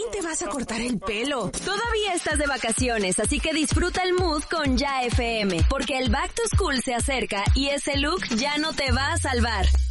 te vas a cortar el pelo? Todavía estás de vacaciones, así que disfruta el mood con Ya FM, porque el Back to School se acerca y ese look ya no te va a salvar.